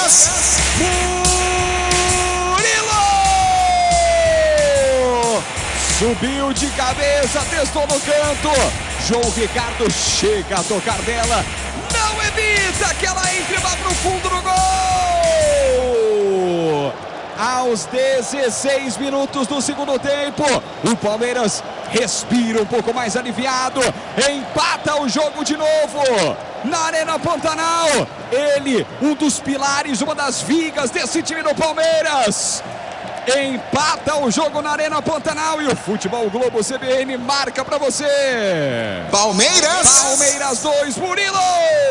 Palmeiras. Murilo! Subiu de cabeça, testou no canto. João Ricardo chega a tocar dela. Não evita que ela entre lá pro fundo do gol! Aos 16 minutos do segundo tempo, o Palmeiras respira um pouco mais aliviado, empata o jogo de novo na Arena Pantanal. Ele, um dos pilares, uma das vigas desse time do Palmeiras, empata o jogo na Arena Pantanal e o Futebol Globo CBN marca pra você. Palmeiras 2, Murilo.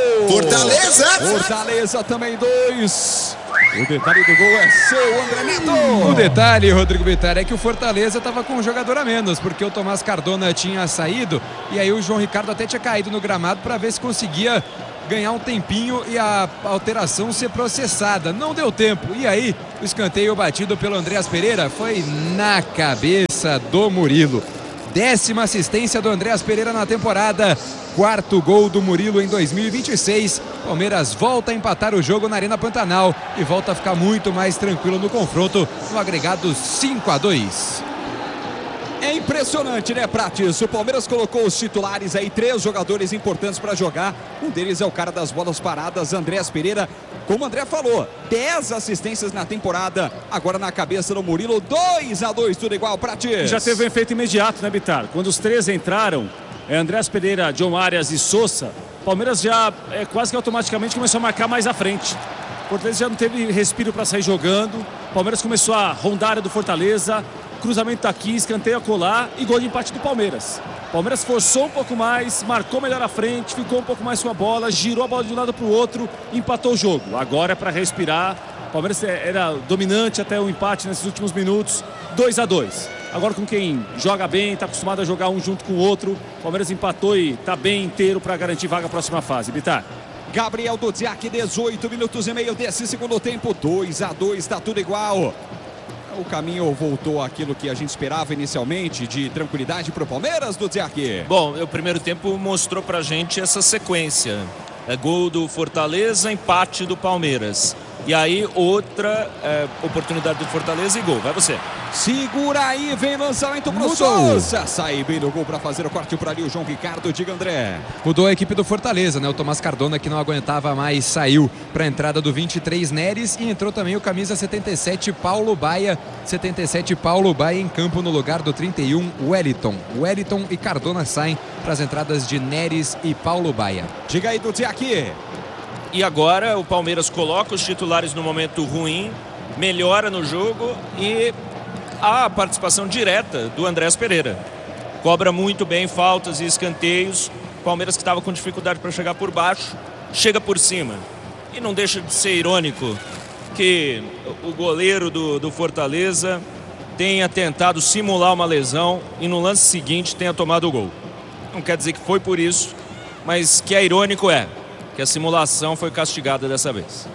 Fortaleza também 2. O detalhe do gol é seu, André Neto. O detalhe, Rodrigo Bittar, é que o Fortaleza estava com um jogador a menos, porque o Tomás Cardona tinha saído e aí o João Ricardo até tinha caído no gramado para ver se conseguia ganhar um tempinho e a alteração ser processada. Não deu tempo. E aí, o escanteio batido pelo Andreas Pereira foi na cabeça do Murilo. 10ª assistência do Andreas Pereira na temporada. 4º gol do Murilo em 2026. Palmeiras volta a empatar o jogo na Arena Pantanal e volta a ficar muito mais tranquilo no confronto, no agregado 5-2. É impressionante, né, Prates? O Palmeiras colocou os titulares aí, 3 jogadores importantes para jogar. Um deles é o cara das bolas paradas, Andreas Pereira. Como o André falou, 10 assistências na temporada. Agora na cabeça do Murilo, 2-2, tudo igual, Prates. Já teve um efeito imediato, né, Bittar? Quando os 3 entraram, Andreas Pereira, John Arias e Sousa, Palmeiras já quase que automaticamente começou a marcar mais à frente. O Fortaleza já não teve respiro para sair jogando. Palmeiras começou a rondar a área do Fortaleza. Cruzamento tá aqui, escanteio a colar e gol de empate do Palmeiras. Palmeiras forçou um pouco mais, marcou melhor à frente, ficou um pouco mais com a bola, girou a bola de um lado para o outro, empatou o jogo. Agora é para respirar. Palmeiras era dominante até o empate nesses últimos minutos. 2-2. Agora com quem joga bem, está acostumado a jogar um junto com o outro. Palmeiras empatou e está bem inteiro para garantir vaga à próxima fase. Bittar. Gabriel Dudziak, 18 minutos e meio desse segundo tempo. 2-2, está tudo igual. O caminho voltou àquilo que a gente esperava inicialmente, de tranquilidade para o Palmeiras, Dudziak? Bom, o primeiro tempo mostrou pra gente essa sequência. Gol do Fortaleza, empate do Palmeiras. E aí outra oportunidade do Fortaleza e gol. Vai você. Segura aí, vem lançamento pro Sousa. Sai bem do gol para fazer o corte por ali o João Ricardo. Diga, André. Mudou a equipe do Fortaleza, né? O Tomás Cardona, que não aguentava mais, saiu para a entrada do 23 Neres e entrou também o camisa 77 Paulo Baia. 77 Paulo Baia em campo no lugar do 31 Wellington. Wellington e Cardona saem para as entradas de Neres e Paulo Baia. Diga aí, Dudziak. E agora o Palmeiras coloca os titulares no momento ruim, melhora no jogo e a participação direta do Andreas Pereira. Cobra muito bem faltas e escanteios. Palmeiras que estava com dificuldade para chegar por baixo, chega por cima. E não deixa de ser irônico que o goleiro do Fortaleza tenha tentado simular uma lesão e no lance seguinte tenha tomado o gol. Não quer dizer que foi por isso, mas que é irônico que a simulação foi castigada dessa vez.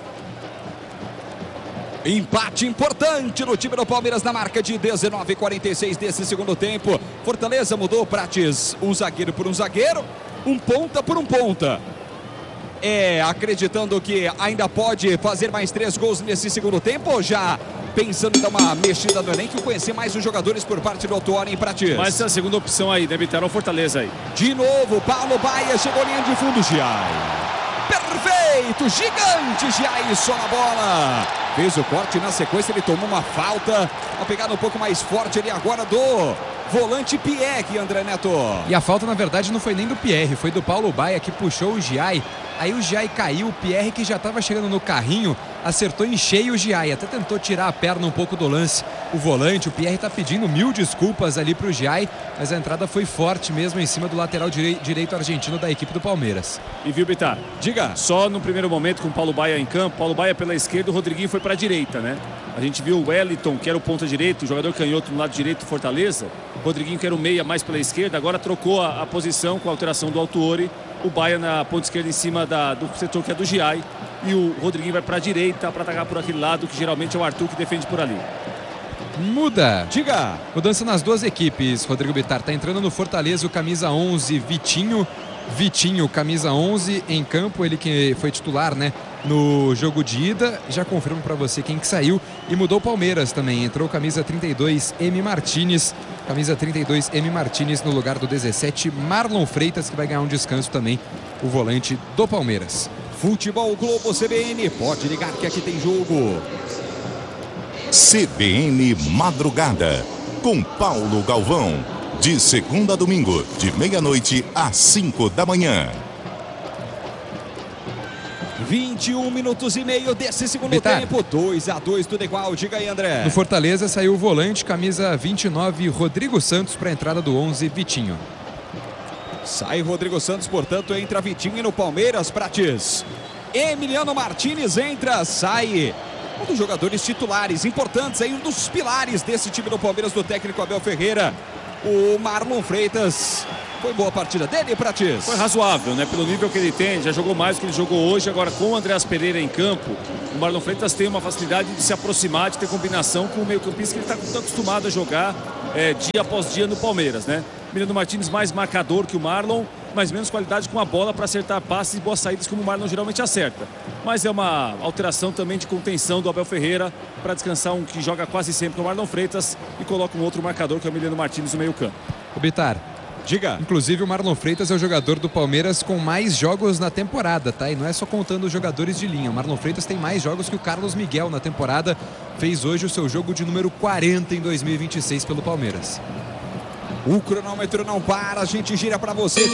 Empate importante no time do Palmeiras na marca de 19:46 desse segundo tempo. Fortaleza mudou, Prates, um zagueiro por um zagueiro, um ponta por um ponta. Acreditando que ainda pode fazer mais 3 gols nesse segundo tempo, ou já pensando em dar uma mexida no elenco e conhecer mais os jogadores por parte do Autuori, em Prates? Mas essa segunda opção aí, deve ter o Fortaleza aí. De novo, Paulo Baia chegou à linha de fundo, Giai. Perfeito, gigante, Giai, só na bola. Fez o corte, na sequência ele tomou uma falta. Uma pegada um pouco mais forte ali agora do volante Pierre, André Neto. E a falta, na verdade, não foi nem do Pierre, foi do Paulo Baia, que puxou o Giai. Aí o Giai caiu, o Pierre, que já estava chegando no carrinho, acertou em cheio o Giai, até tentou tirar a perna um pouco do lance. O volante, o Pierre, está pedindo 1000 desculpas ali para o Giai, mas a entrada foi forte mesmo em cima do lateral direito argentino da equipe do Palmeiras. E viu, Bittar? Diga. Só no primeiro momento com o Paulo Baia em campo, Paulo Baia pela esquerda, o Rodriguinho foi para a direita, né? A gente viu o Wellington, que era o ponta direito, o jogador canhoto no lado direito do Fortaleza. O Rodriguinho, que era o meia mais pela esquerda, agora trocou a posição com a alteração do Autuori. O Baia na ponta esquerda em cima do setor que é do Giai. E o Rodriguinho vai para a direita para atacar por aquele lado, que geralmente é o Arthur que defende por ali. Muda. Diga. Mudança nas duas equipes, Rodrigo Bittar. Tá entrando no Fortaleza o camisa 11, Vitinho. Vitinho, camisa 11 em campo, ele que foi titular, né, no jogo de ida. Já confirmo para você quem que saiu e mudou o Palmeiras também. Entrou camisa 32, M. Martinez. Camisa 32, M. Martinez no lugar do 17, Marlon Freitas, que vai ganhar um descanso também, o volante do Palmeiras. Futebol Globo CBN, pode ligar que aqui tem jogo. CBN Madrugada, com Paulo Galvão. De segunda a domingo, de meia-noite às 5 da manhã. 21 minutos e meio desse segundo Bitar. tempo. 2-2, tudo igual. Diga aí, André. No Fortaleza saiu o volante, camisa 29, Rodrigo Santos, para a entrada do 11, Vitinho. Sai Rodrigo Santos, portanto, entra Vitinho. E no Palmeiras, Prates, Emiliano Martinez entra, sai um dos jogadores titulares importantes aí, um dos pilares desse time do Palmeiras, do técnico Abel Ferreira, o Marlon Freitas. Foi boa a partida dele, Prates? Foi razoável, né? Pelo nível que ele tem, já jogou mais do que ele jogou hoje. Agora, com o Andreas Pereira em campo, o Marlon Freitas tem uma facilidade de se aproximar, de ter combinação com o meio-campista que ele está acostumado a jogar dia após dia no Palmeiras, né? Emiliano Martinez mais marcador que o Marlon, mas menos qualidade com a bola para acertar passes e boas saídas, como o Marlon geralmente acerta. Mas é uma alteração também de contenção do Abel Ferreira para descansar um que joga quase sempre com o Marlon Freitas e coloca um outro marcador, que é o Emiliano Martinez, no meio-campo. O Bitar. Diga. Inclusive o Marlon Freitas é o jogador do Palmeiras com mais jogos na temporada, tá? E não é só contando os jogadores de linha. O Marlon Freitas tem mais jogos que o Carlos Miguel na temporada. Fez hoje o seu jogo de número 40 em 2026 pelo Palmeiras. O cronômetro não para, a gente gira pra você.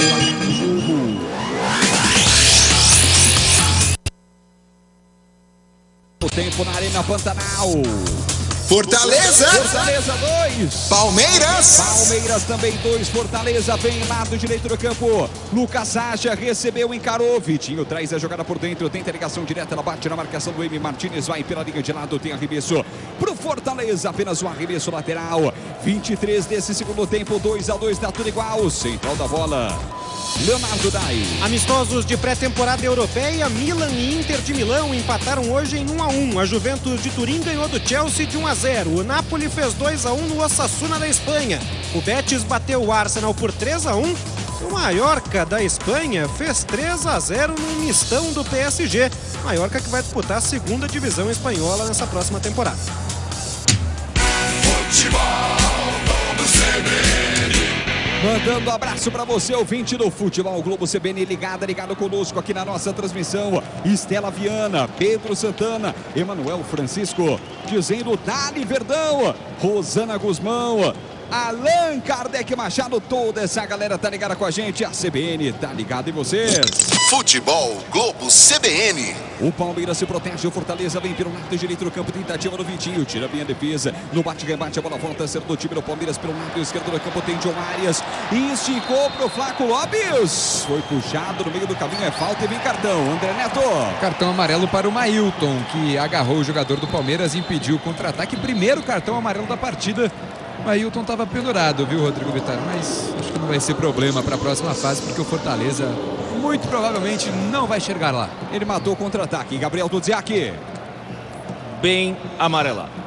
O tempo na Arena Pantanal. Fortaleza 2, Palmeiras também 2, Fortaleza vem lado direito do campo, Lucas Sacha recebeu, encarou, Vitinho traz a jogada por dentro, tenta a ligação direta, ela bate na marcação do M. Martinez, vai pela linha de lado, tem arremesso pro Fortaleza, apenas um arremesso lateral. 23 desse segundo tempo, 2-2, tá tudo igual, central da bola, Leonardo Dai. Amistosos de pré-temporada europeia, Milan e Inter de Milão empataram hoje em 1-1. A Juventus de Turim ganhou do Chelsea de 1-0. O Napoli fez 2-1 no Osasuna da Espanha. O Betis bateu o Arsenal por 3-1. O Mallorca da Espanha fez 3-0 no mistão do PSG. Mallorca que vai disputar a segunda divisão espanhola nessa próxima temporada. Mandando um abraço para você, ouvinte do Futebol Globo CBN, ligado conosco aqui na nossa transmissão. Estela Viana, Pedro Santana, Emanuel Francisco, dizendo Dali Verdão, Rosana Guzmão, Allan Kardec Machado, toda essa galera tá ligada com a gente. A CBN tá ligada em vocês. Futebol Globo CBN. O Palmeiras se protege, o Fortaleza vem pelo lado direito do campo, tentativa do Vitinho, tira bem a defesa, no bate-rebate, a bola volta a ser do time do Palmeiras pelo lado esquerdo do campo, tem John Arias, esticou pro Flaco Lopes, foi puxado no meio do caminho, é falta e vem cartão. André Neto. Cartão amarelo para o Mailton, que agarrou o jogador do Palmeiras e impediu o contra-ataque. Primeiro cartão amarelo da partida. O Ailton estava pendurado, viu, Rodrigo Bitar? Mas acho que não vai ser problema para a próxima fase, porque o Fortaleza muito provavelmente não vai chegar lá. Ele matou o contra-ataque. Gabriel Dudziak. Bem amarelado.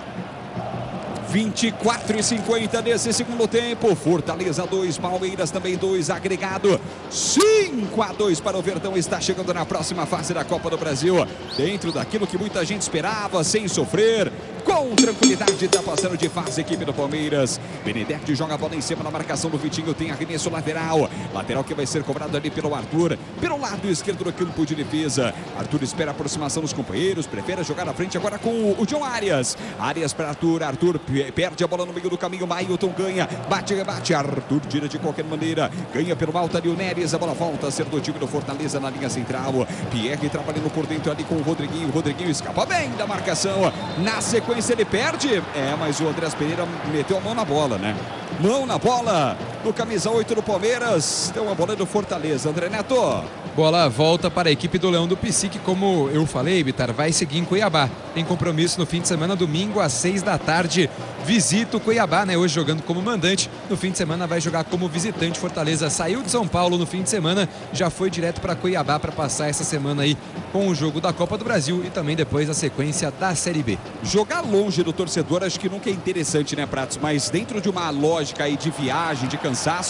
24:50 nesse segundo tempo. Fortaleza 2, Palmeiras também 2, agregado 5-2 para o Verdão. Está chegando na próxima fase da Copa do Brasil, dentro daquilo que muita gente esperava, sem sofrer, com tranquilidade. Está passando de fase a equipe do Palmeiras. Benedetti joga a bola em cima da marcação do Vitinho, tem arremesso lateral que vai ser cobrado ali pelo Arthur, pelo lado esquerdo do campo de defesa. Arthur espera a aproximação dos companheiros, prefere jogar à frente agora com o John Arias. Arias para Arthur, Arthur perde a bola no meio do caminho, Mailton ganha, bate, rebate, Arthur tira de qualquer maneira, ganha pelo alto ali o Neres, a bola volta a ser do time do Fortaleza na linha central. Pierre trabalhando por dentro ali com o Rodriguinho escapa bem da marcação, na sequência ele perde, mas o Andreas Pereira meteu a mão na bola, né? Mão na bola do camisa 8 do Palmeiras, deu uma bola do Fortaleza. André Neto. Bola volta para a equipe do Leão do Psique, como eu falei, Bitar, vai seguir em Cuiabá. Tem compromisso no fim de semana, domingo às 6 da tarde. Visita o Cuiabá, né? Hoje jogando como mandante. No fim de semana vai jogar como visitante. Fortaleza saiu de São Paulo no fim de semana, já foi direto para Cuiabá para passar essa semana aí com o jogo da Copa do Brasil e também depois a sequência da Série B. Jogar longe do torcedor acho que nunca é interessante, né, Pratos? Mas dentro de uma lógica aí de viagem, de cansaço,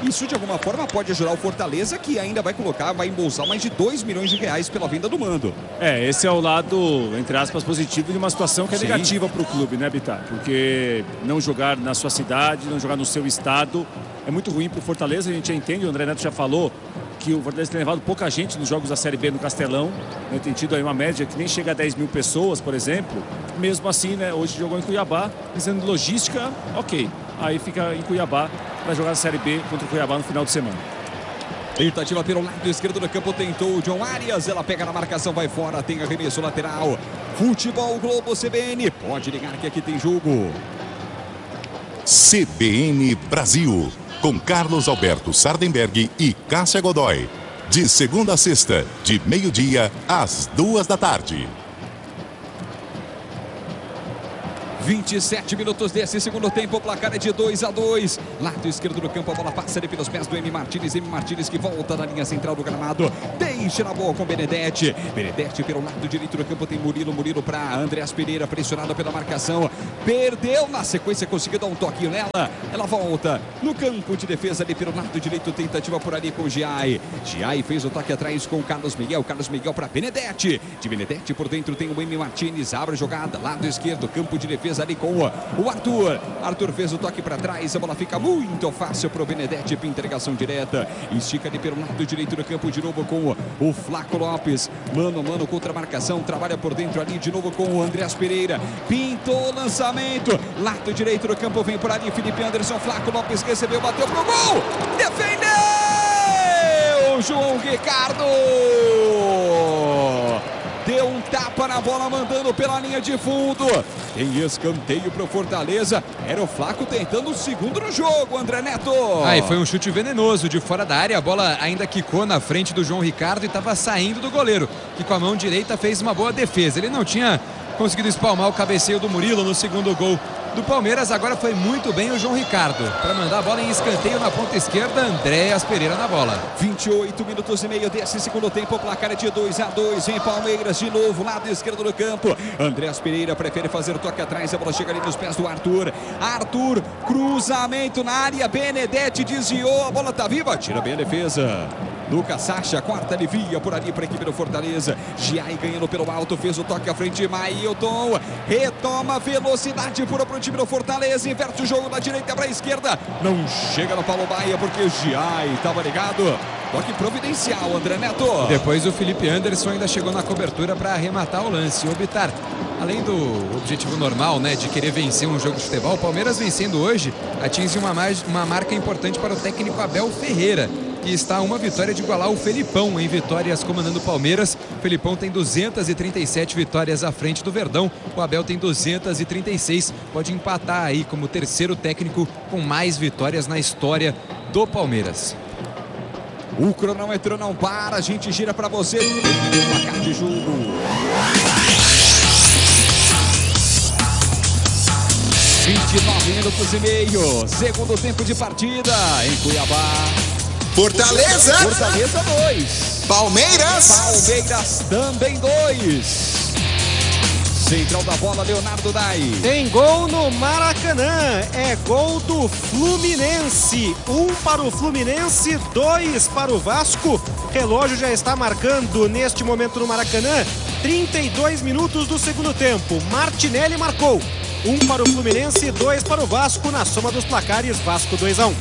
Isso de alguma forma pode ajudar o Fortaleza, que ainda vai embolsar mais de 2 milhões de reais pela venda do Mando. Esse é o lado, entre aspas, positivo de uma situação que é negativa para o clube, né, Bitar? Porque não jogar na sua cidade, não jogar no seu estado, é muito ruim para o Fortaleza. A gente já entende, o André Neto já falou que o Fortaleza tem levado pouca gente nos jogos da Série B no Castelão, né? Tem tido aí uma média que nem chega a 10 mil pessoas, por exemplo. Mesmo assim, né, hoje jogou em Cuiabá, pensando em logística, ok. Aí fica em Cuiabá para jogar a Série B contra o Cuiabá no final de semana. Tentativa pelo lado esquerdo do campo, tentou o John Arias, ela pega na marcação, vai fora, tem arremesso lateral. Futebol Globo CBN, pode ligar que aqui tem jogo. CBN Brasil, com Carlos Alberto Sardenberg e Cássia Godoy. De segunda a sexta, de meio-dia às 2h. 27 minutos desse segundo tempo, o placar é de 2-2. Lado esquerdo do campo, a bola passa ali pelos pés do M. Martins. M. Martins que volta na linha central do gramado. Deixa na boa com Benedetti. Benedetti pelo lado direito do campo tem Murilo. Murilo para Andreas Pereira, pressionado pela marcação. Perdeu na sequência, conseguiu dar um toquinho nela. Ela volta no campo de defesa ali pelo lado direito. Tentativa por ali com o Giai. Giai fez o toque atrás com o Carlos Miguel. Carlos Miguel para Benedetti. De Benedetti por dentro tem o M. Martins. Abre a jogada. Lado esquerdo, campo de defesa ali com o Arthur. Arthur fez o toque para trás, a bola fica muito fácil para o Benedetti, entregação direta, estica ali pelo lado direito do campo de novo com o Flaco Lopes, mano a mano contra a marcação, trabalha por dentro ali de novo com o Andreas Pereira, pintou o lançamento, lado direito do campo, vem por ali Felipe Anderson, Flaco Lopes recebeu, bateu pro gol, defendeu João Ricardo, deu um tapa na bola, mandando pela linha de fundo. Tem escanteio para o Fortaleza. Era o Flaco tentando o segundo no jogo, André Neto. E foi um chute venenoso de fora da área. A bola ainda quicou na frente do João Ricardo e estava saindo do goleiro, que com a mão direita fez uma boa defesa. Ele não tinha conseguido espalmar o cabeceio do Murilo no segundo gol do Palmeiras. Agora foi muito bem o João Ricardo para mandar a bola em escanteio na ponta esquerda. Andreas Pereira na bola. 28 minutos e meio desse segundo tempo, o placar é de 2-2 em Palmeiras, de novo lado esquerdo do campo. Andreas Pereira prefere fazer o toque atrás, a bola chega ali nos pés do Arthur. Arthur, cruzamento na área, Benedetti desviou, a bola tá viva, tira bem a defesa. Lucas Sacha, quarta alivia por ali para a equipe do Fortaleza. Giai ganhando pelo alto, fez o toque à frente, Mailton retoma velocidade pura para o time do Fortaleza, inverte o jogo da direita para a esquerda, não chega no Paulo Baia porque o Giai estava ligado. Toque providencial, André Neto. Depois o Felipe Anderson ainda chegou na cobertura para arrematar o lance. O Bitar, além do objetivo normal, né, de querer vencer um jogo de futebol, o Palmeiras vencendo hoje atinge uma marca importante para o técnico Abel Ferreira, que está a uma vitória de igualar o Felipão em vitórias comandando o Palmeiras. O Felipão tem 237 vitórias à frente do Verdão. O Abel tem 236. Pode empatar aí como terceiro técnico com mais vitórias na história do Palmeiras. O cronômetro não para, a gente gira para você. O placar de jogo. 29 minutos e meio. Segundo tempo de partida em Cuiabá. Fortaleza 2. Palmeiras também 2. Central da bola, Leonardo Dai. Tem gol no Maracanã, é gol do Fluminense. 1 para o Fluminense, 2 para o Vasco. Relógio já está marcando neste momento no Maracanã. 32 minutos do segundo tempo. Martinelli marcou. 1 para o Fluminense, 2 para o Vasco. Na soma dos placares, Vasco 2-1.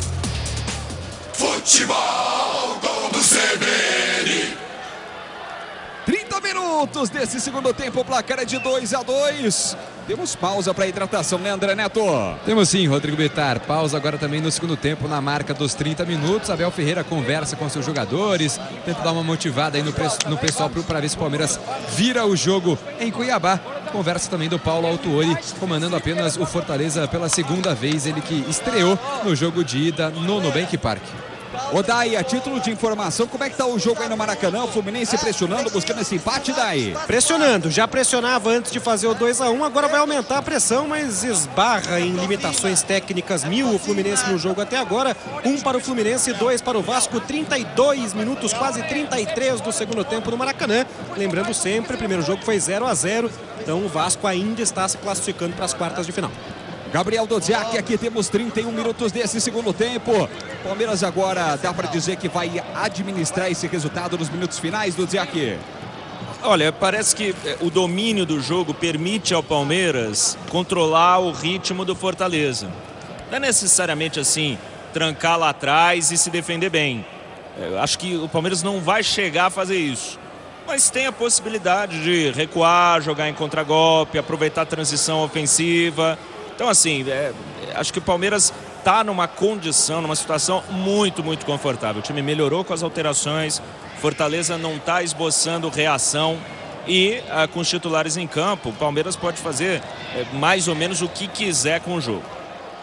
Futebol Globo CBN. 30 minutos desse segundo tempo, o placar é de 2-2. Temos pausa para hidratação, né, André Neto? Temos sim, Rodrigo Bitar. Pausa agora também no segundo tempo, na marca dos 30 minutos. Abel Ferreira conversa com seus jogadores, tenta dar uma motivada aí no pessoal para ver se o Palmeiras vira o jogo em Cuiabá. Conversa também do Paulo Autuori, comandando apenas o Fortaleza pela segunda vez, ele que estreou no jogo de ida no Nubank Park. Ô Dai, a título de informação, como é que tá o jogo aí no Maracanã? O Fluminense pressionando, buscando esse empate, Dai? Pressionando, já pressionava antes de fazer o 2-1, agora vai aumentar a pressão, mas esbarra em limitações técnicas mil o Fluminense no jogo até agora. 1 para o Fluminense, 2 para o Vasco, 32 minutos, quase 33 do segundo tempo no Maracanã. Lembrando sempre, o primeiro jogo foi 0-0, então o Vasco ainda está se classificando para as quartas de final. Gabriel Dodziak, aqui temos 31 minutos desse segundo tempo. Palmeiras agora dá para dizer que vai administrar esse resultado nos minutos finais, Dodziak. Olha, parece que o domínio do jogo permite ao Palmeiras controlar o ritmo do Fortaleza. Não é necessariamente assim, trancar lá atrás e se defender bem. Acho que o Palmeiras não vai chegar a fazer isso. Mas tem a possibilidade de recuar, jogar em contragolpe, aproveitar a transição ofensiva. Então, assim, acho que o Palmeiras está numa condição, numa situação muito, muito confortável. O time melhorou com as alterações, Fortaleza não está esboçando reação e com os titulares em campo, o Palmeiras pode fazer mais ou menos o que quiser com o jogo.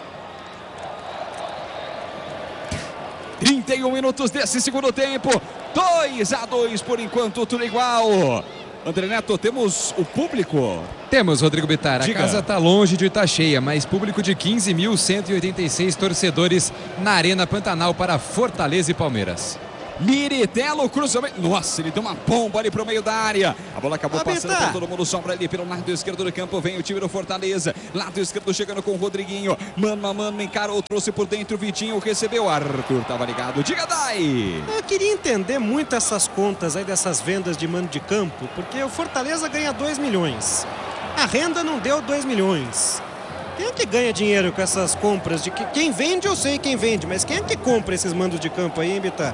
31 minutos desse segundo tempo, 2-2 por enquanto, tudo igual. André Neto, temos o público? Temos, Rodrigo Bittar. A Diga. casa está longe de estar cheia, mas público de 15.186 torcedores na Arena Pantanal para Fortaleza e Palmeiras. Miritelo, cruzamento. Nossa, ele deu uma bomba ali pro meio da área. A bola acabou passando por todo mundo, sobra ali pelo lado esquerdo do campo. Vem o time do Fortaleza. Lado esquerdo chegando com o Rodriguinho. Mano a mano, encarou, trouxe por dentro. Vitinho recebeu. Arthur tava ligado. Diga, Dai. Eu queria entender muito essas contas aí dessas vendas de mando de campo, porque o Fortaleza ganha 2 milhões. A renda não deu 2 milhões. Quem é que ganha dinheiro com essas compras? Quem vende, eu sei quem vende, mas quem é que compra esses mandos de campo aí, hein, Bittar?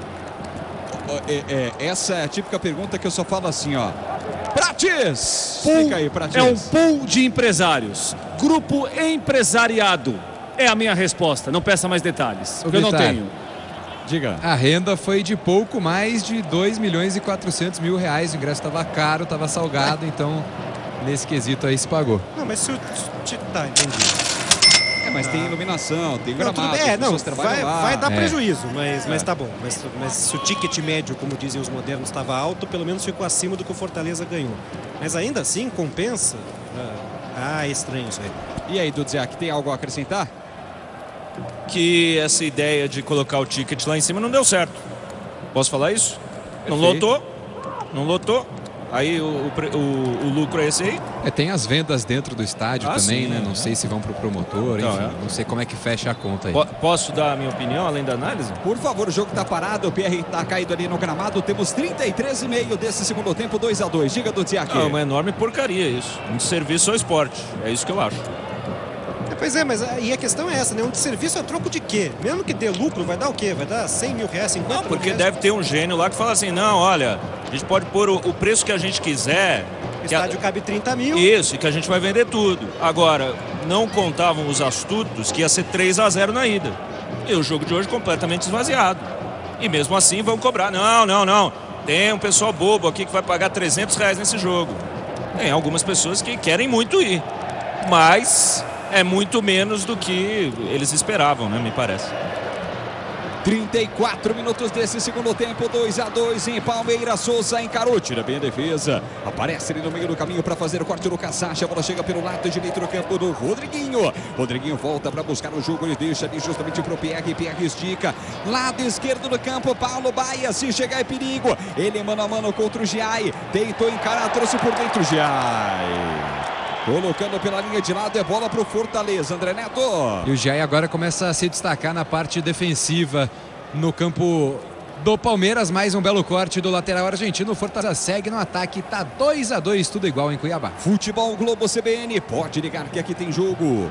Essa é a típica pergunta que eu só falo assim, ó. Prates! Fica aí, Prates. É um pool de empresários. Grupo empresariado. É a minha resposta. Não peça mais detalhes, porque eu não tenho. Diga. A renda foi de pouco mais de 2.400.000 reais. O ingresso estava caro, estava salgado, então nesse quesito aí se pagou. Não, mas se o... Tá, entendi. Mas tem iluminação, tem Não, gramado, tudo bem, as pessoas trabalham lá. vai dar prejuízo, mas tá bom. Mas se o ticket médio, como dizem os modernos, estava alto, pelo menos ficou acima do que o Fortaleza ganhou. Mas ainda assim, compensa? É estranho isso aí. E aí, Dudziak, tem algo a acrescentar? Que essa ideia de colocar o ticket lá em cima não deu certo. Posso falar isso? Não lotou. Aí o lucro é esse aí? Tem as vendas dentro do estádio também, sim, né? Não sei se vão pro promotor, Então, enfim, não sei como é que fecha a conta aí. Posso dar a minha opinião, além da análise? Por favor, o jogo tá parado, o PR tá caído ali no gramado. Temos 33,5 desse segundo tempo, 2-2. Diga, Dudziak. É uma enorme porcaria isso. Um desserviço ao esporte. É isso que eu acho. Pois é, mas aí a questão é essa, né? Um desserviço é troco de quê? Mesmo que dê lucro, vai dar o quê? Vai dar 100 mil reais, 50 Não, porque mil reais? deve ter um gênio lá que fala assim, não, olha, a gente pode pôr o preço que a gente quiser. O estádio cabe 30 mil. Isso, e que a gente vai vender tudo. Agora, não contavam os astutos que ia ser 3-0 na ida. E o jogo de hoje completamente esvaziado. E mesmo assim vão cobrar. Não. Tem um pessoal bobo aqui que vai pagar 300 reais nesse jogo. Tem algumas pessoas que querem muito ir. Mas é muito menos do que eles esperavam, né? Me parece. 34 minutos desse segundo tempo, 2-2 em Palmeiras. Souza encarou, tira bem a defesa. Aparece ali no meio do caminho para fazer o corte no Casacha. A bola chega pelo lado direito do campo do Rodriguinho. Rodriguinho volta para buscar o jogo. Ele deixa ali justamente pro PR. PR estica. Lado esquerdo do campo, Paulo Baia. Se chegar é perigo. Ele mano a mano contra o Giai. Tentou encarar, trouxe por dentro o Giai. Colocando pela linha de lado, é bola para o Fortaleza, André Neto. E o Giai agora começa a se destacar na parte defensiva no campo do Palmeiras. Mais um belo corte do lateral argentino. O Fortaleza segue no ataque, tá 2-2, tudo igual em Cuiabá. Futebol Globo CBN, pode ligar que aqui tem jogo.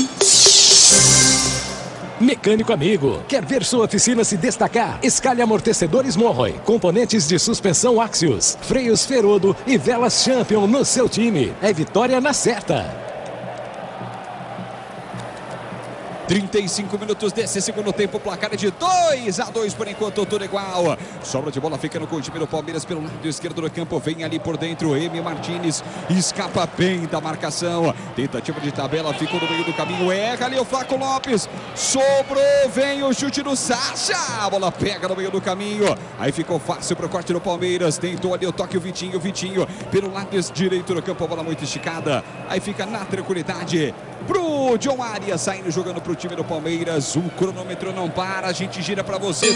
Mecânico amigo, quer ver sua oficina se destacar? Escalhe amortecedores Monroy, componentes de suspensão Axios, freios Ferodo e velas Champion no seu time. É vitória na certa. 35 minutos desse segundo tempo, placar é de 2-2 por enquanto, tudo igual. Sobra de bola ficando com o time do Palmeiras pelo lado esquerdo do campo, vem ali por dentro, M. Martins escapa bem da marcação, tentativa de tabela, ficou no meio do caminho, erra ali o Flaco Lopes, sobrou, vem o chute do Sacha, a bola pega no meio do caminho, aí ficou fácil para o corte do Palmeiras, tentou ali o toque, o Vitinho pelo lado direito do campo, a bola muito esticada, aí fica na tranquilidade pro John Arias, saindo jogando pro time do Palmeiras, o cronômetro não para, a gente gira para você.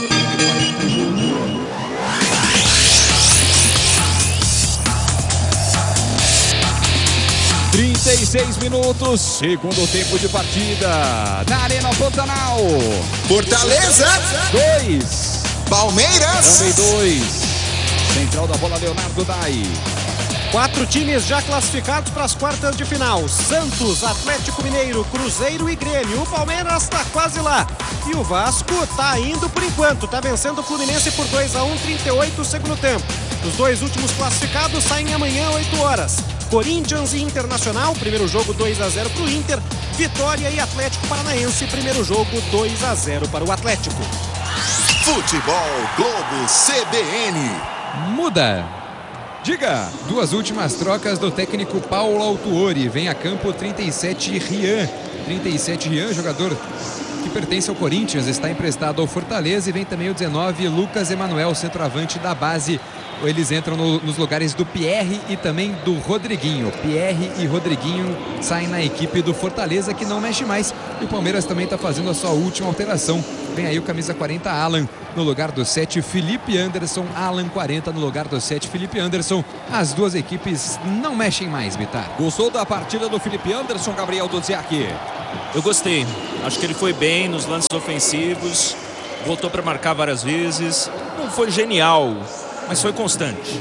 35 36 minutos, segundo tempo de partida, na Arena Pantanal. Fortaleza 2, Palmeiras também 2. Central da bola, Leonardo Dai. 4 times já classificados para as quartas de final. Santos, Atlético Mineiro, Cruzeiro e Grêmio. O Palmeiras está quase lá. E o Vasco está indo por enquanto. Está vencendo o Fluminense por 2-1, 38 segundo tempo. Os 2 últimos classificados saem amanhã, 8 horas. Corinthians e Internacional, primeiro jogo 2-0 para o Inter. Vitória e Atlético Paranaense, primeiro jogo 2-0 para o Atlético. Futebol Globo CBN. Muda. Diga. 2 últimas trocas do técnico Paulo Autuori. Vem a campo 37 Rian. 37 Rian, jogador que pertence ao Corinthians, está emprestado ao Fortaleza. E vem também o 19 Lucas Emanuel, centroavante da base. Eles entram nos lugares do Pierre e também do Rodriguinho. Pierre e Rodriguinho saem na equipe do Fortaleza, que não mexe mais. E o Palmeiras também está fazendo a sua última alteração. Vem aí o camisa 40 Alan no lugar do 7 Felipe Anderson. Alan 40 no lugar do 7 Felipe Anderson. As duas equipes não mexem mais, Bitar. Gostou da partida do Felipe Anderson, Gabriel Duziak? Eu gostei. Acho que ele foi bem nos lances ofensivos. Voltou para marcar várias vezes. Não foi genial, mas foi constante.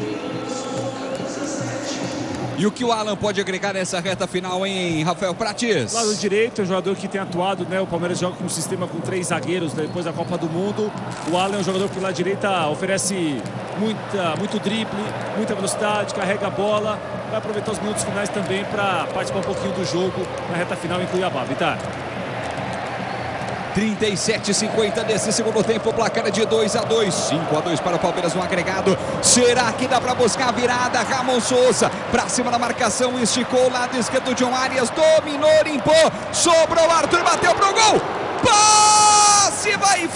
E o que o Alan pode agregar nessa reta final, hein, Rafael Prates? Lado direito, é um jogador que tem atuado, né? O Palmeiras joga com um sistema com 3 zagueiros depois da Copa do Mundo. O Alan é um jogador que lá direita oferece muito drible, muita velocidade, carrega a bola. Vai aproveitar os minutos finais também para participar um pouquinho do jogo na reta final em Cuiabá. Vitar. 37:50 desse segundo tempo, placar de 2-2, 5-2 para o Palmeiras no agregado. Será que dá para buscar a virada? Ramon Souza para cima da marcação, esticou o lado esquerdo, John Arias dominou, limpou, sobrou, Arthur bateu pro gol, passe vai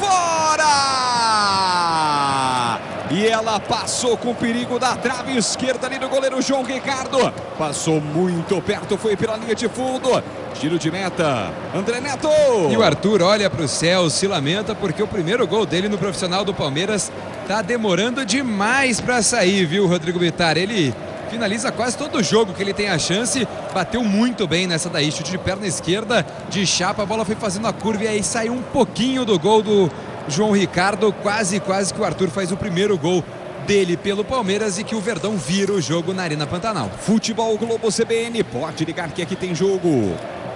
fora! E ela passou com perigo da trave esquerda ali do goleiro João Ricardo. Passou muito perto, foi pela linha de fundo. Tiro de meta, André Neto. E o Arthur olha para o céu, se lamenta porque o primeiro gol dele no profissional do Palmeiras tá demorando demais para sair, viu, Rodrigo Bitar? Ele finaliza quase todo o jogo que ele tem a chance. Bateu muito bem nessa daí, chute de perna esquerda, de chapa, a bola foi fazendo a curva e aí saiu um pouquinho do gol do João Ricardo. Quase que o Arthur faz o primeiro gol dele pelo Palmeiras e que o Verdão vira o jogo na Arena Pantanal. Futebol Globo CBN, pode ligar que aqui tem jogo.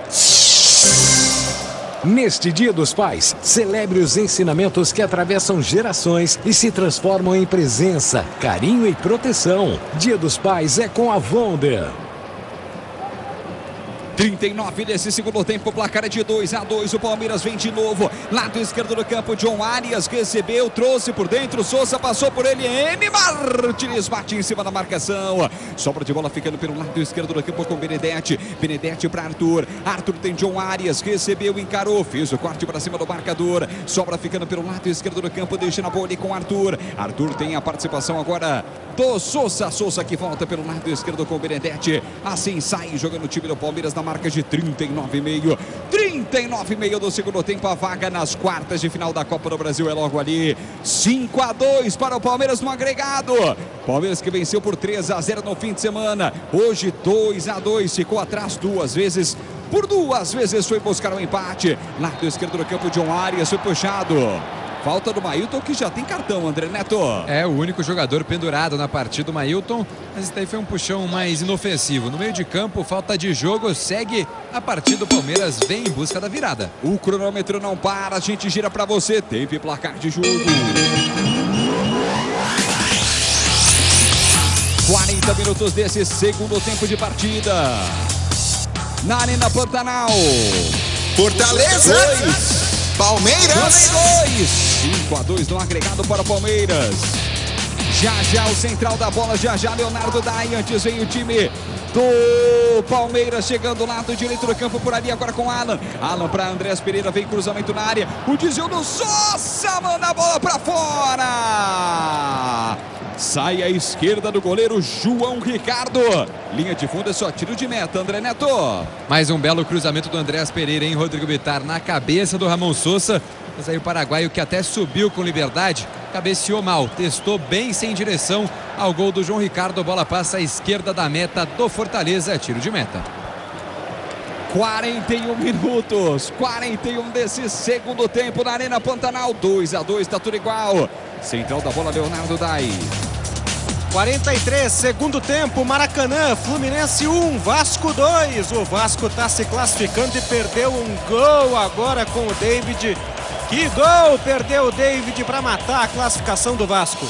Neste Dia dos Pais, celebre os ensinamentos que atravessam gerações e se transformam em presença, carinho e proteção. Dia dos Pais é com a Wonder. 39 desse segundo tempo, placar de 2-2, o Palmeiras vem de novo, lado esquerdo do campo, John Arias recebeu, trouxe por dentro, Souza passou por ele, M. Martins bate em cima da marcação, sobra de bola ficando pelo lado esquerdo do campo com Benedetti para Arthur, tem John Arias, recebeu, encarou, fez o corte para cima do marcador, sobra ficando pelo lado esquerdo do campo, deixa na bola ali com Arthur tem a participação agora do Souza que volta pelo lado esquerdo com Benedetti, assim sai jogando o time do Palmeiras na marca de 39,5 do segundo tempo, a vaga nas quartas de final da Copa do Brasil é logo ali, 5-2 para o Palmeiras no agregado, Palmeiras que venceu por 3-0 no fim de semana, hoje 2-2, ficou atrás 2 vezes, por 2 vezes foi buscar um empate, lado esquerdo do campo, John Arias foi puxado. Falta do Mailton, que já tem cartão, André Neto. É o único jogador pendurado na partida, o Mailton. Mas esse daí foi um puxão mais inofensivo. No meio de campo, falta de jogo, segue a partida. O Palmeiras vem em busca da virada. O cronômetro não para, a gente gira para você. Teve placar de jogo. 40 minutos desse segundo tempo de partida. Na Arena Pantanal. Fortaleza 2. Palmeiras 5-2 no agregado para o Palmeiras. Já o central da bola, já Leonardo Dai. Antes vem o time do Palmeiras chegando do lado direito do campo por ali agora com Alan para Andrés Pereira, vem cruzamento na área, o desvio do Souza, manda a bola para fora. Sai à esquerda do goleiro João Ricardo. Linha de fundo é só tiro de meta, André Neto. Mais um belo cruzamento do Andrés Pereira, hein, Rodrigo Bitar, na cabeça do Ramon Souza. Mas aí o paraguaio, que até subiu com liberdade, cabeceou mal, testou bem sem direção ao gol do João Ricardo. A bola passa à esquerda da meta do Fortaleza, tiro de meta. 41 minutos, 41 desse segundo tempo na Arena Pantanal. 2-2, tá tudo igual. Central da bola, Leonardo Dai. 43, segundo tempo, Maracanã, Fluminense 1, Vasco 2. O Vasco está se classificando e perdeu um gol agora com o David. Que gol! Perdeu o David para matar a classificação do Vasco.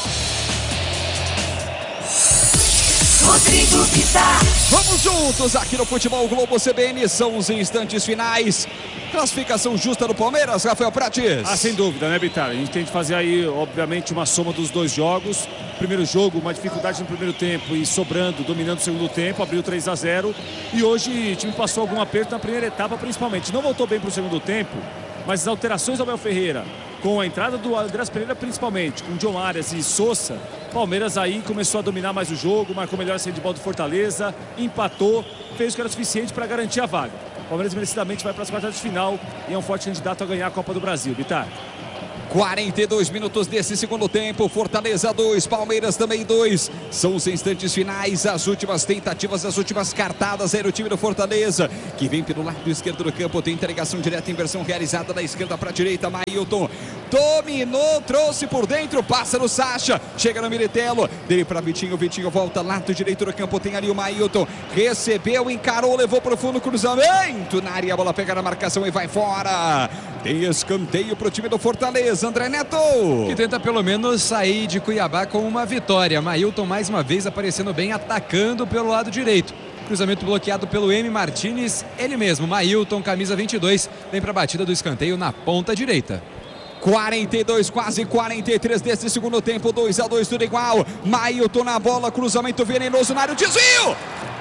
Rodrigo Vitar. Vamos juntos aqui no Futebol Globo CBN, são os instantes finais. Classificação justa do Palmeiras, Rafael Prates. Sem dúvida, né, Bitar? A gente tem que fazer aí, obviamente, uma soma dos dois jogos. Primeiro jogo, uma dificuldade no primeiro tempo e sobrando, dominando o segundo tempo, abriu 3-0. E hoje o time passou algum aperto na primeira etapa, principalmente. Não voltou bem para o segundo tempo, mas as alterações do Abel Ferreira, com a entrada do Andrés Pereira principalmente, com John Arias e Sosa, Palmeiras aí começou a dominar mais o jogo, marcou melhor a saída de bola do Fortaleza, empatou, fez o que era suficiente para garantir a vaga. Palmeiras merecidamente vai para as quartas de final e é um forte candidato a ganhar a Copa do Brasil. Bitar. 42 minutos desse segundo tempo, Fortaleza 2, Palmeiras também 2. São os instantes finais, as últimas tentativas, as últimas cartadas aí do time do Fortaleza, que vem pelo lado esquerdo do campo, tem interligação direta, inversão realizada da esquerda para a direita. Mailton dominou, trouxe por dentro, passa no Sacha, chega no Militello, dele para Vitinho, Vitinho volta, lado direito do campo, tem ali o Mailton, recebeu, encarou, levou para o fundo, cruzamento na área, a bola pega na marcação e vai fora. Tem escanteio para o time do Fortaleza, André Neto. Que tenta pelo menos sair de Cuiabá com uma vitória. Mailton mais uma vez aparecendo bem, atacando pelo lado direito. Cruzamento bloqueado pelo M. Martinez, ele mesmo, Mailton, camisa 22, vem para a batida do escanteio na ponta direita. 42, quase 43 desse segundo tempo, 2-2, tudo igual. Mailton na bola, cruzamento venenoso na área, desvio!